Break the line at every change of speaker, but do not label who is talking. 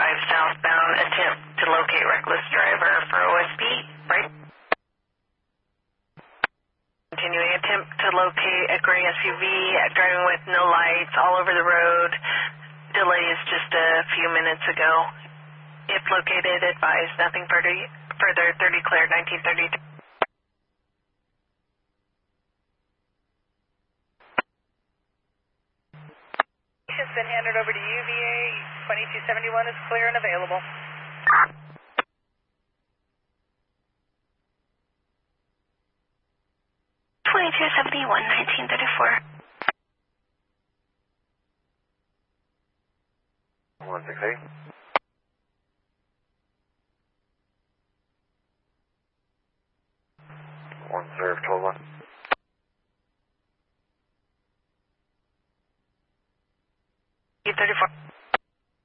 southbound, attempt to locate reckless driver for OSB, right? Continuing attempt to locate a gray SUV driving with no lights all over the road. Delay is just a few minutes ago. If located, advise nothing further. 30 clear, 1933.
Has been handed over to UVA. 2271 is clear and available.
(2271) 1934.
168. One serve 12-1.
U34.